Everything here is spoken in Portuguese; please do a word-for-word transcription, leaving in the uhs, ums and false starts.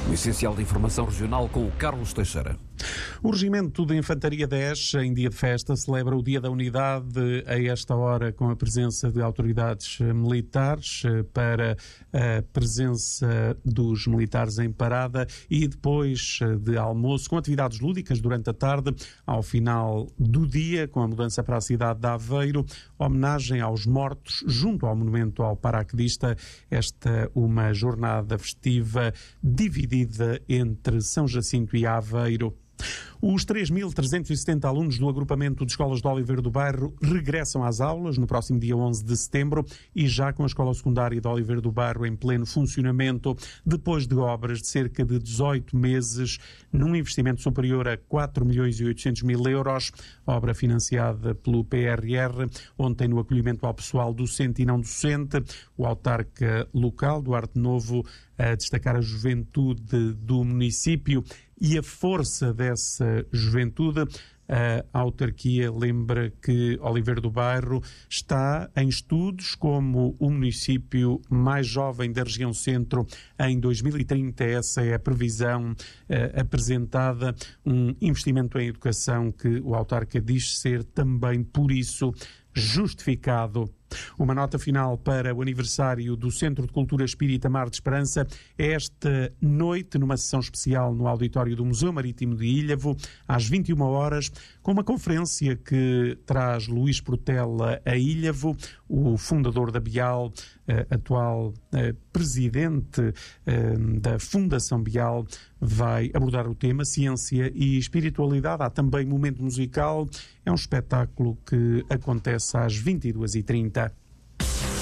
O essencial da informação regional com o Carlos Teixeira. O Regimento de Infantaria dez, em dia de festa, celebra o Dia da Unidade a esta hora com a presença de autoridades militares, para a presença dos militares em parada e depois de almoço, com atividades lúdicas durante a tarde, ao final do dia, com a mudança para a cidade de Aveiro, homenagem aos mortos junto ao monumento ao paraquedista. Esta uma jornada festiva dividida entre São Jacinto e Aveiro. Os três mil trezentos e setenta alunos do agrupamento de escolas de Oliveira do Bairro regressam às aulas no próximo dia onze de setembro e já com a escola secundária de Oliveira do Bairro em pleno funcionamento, depois de obras de cerca de dezoito meses, num investimento superior a quatro milhões e oitocentos mil euros, obra financiada pelo P R R, ontem no acolhimento ao pessoal docente e não docente, o autarca local, Duarte Novo, a destacar a juventude do município e a força dessa juventude. A autarquia lembra que Oliveira do Bairro está em estudos como o município mais jovem da região centro em dois mil e trinta. Essa é a previsão eh, apresentada, um investimento em educação que o autarca diz ser também por isso justificado. Uma nota final para o aniversário do Centro de Cultura Espírita Mar de Esperança é esta noite, numa sessão especial no auditório do Museu Marítimo de Ilhavo, às vinte e uma horas, com uma conferência que traz Luís Portela a Ilhavo, o fundador da Bial, eh, atual eh, presidente eh, da Fundação Bial, vai abordar o tema Ciência e Espiritualidade. Há também momento musical, é um espetáculo que acontece às vinte e duas e trinta.